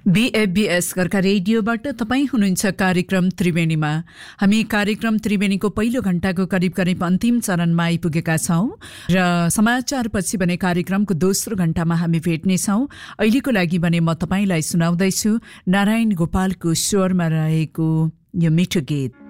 बीएफबीएस कर्का रेडियोबाट तपाईँ हुनुहुन्छ कार्यक्रम त्रिवेणीमा। हामी कार्यक्रम त्रिवेणीको पहिलो घण्टाको करिब अन्तिम चरणमा आइपुगेका छौं र समाचारपछि भने कार्यक्रमको दोस्रो घण्टामा हामी भेट्नेछौं। अहिलेको लागि भने म तपाईलाई सुनाउँदैछु नारायण गोपालको स्वरमा रहेको यो मिठो गीत।